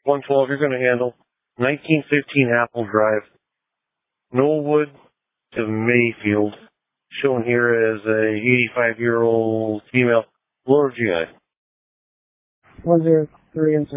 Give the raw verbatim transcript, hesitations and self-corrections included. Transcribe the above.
one twelve, you're going to handle nineteen fifteen Apple Drive, Knollwood to Mayfield, shown here as a eighty-five-year-old female, lower G I. one zero three and